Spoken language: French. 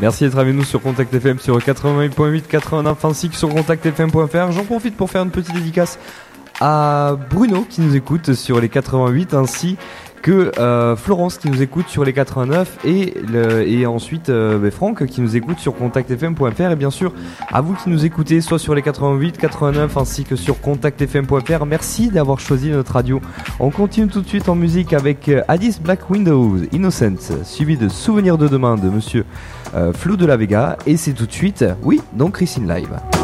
Merci d'être avec nous sur Contact FM sur 88.8, 89 ainsi que sur contactfm.fr. J'en profite pour faire une petite dédicace à Bruno qui nous écoute sur les 88 ainsi que Florence qui nous écoute sur les 89 et ensuite Franck qui nous écoute sur contactfm.fr et bien sûr à vous qui nous écoutez soit sur les 88, 89 ainsi que sur contactfm.fr. Merci d'avoir choisi notre radio. On continue tout de suite en musique avec Addis Black Windows, Innocence, suivi de Souvenirs de demain de monsieur Flou de la Vega et c'est tout de suite, oui, donc Christine Live.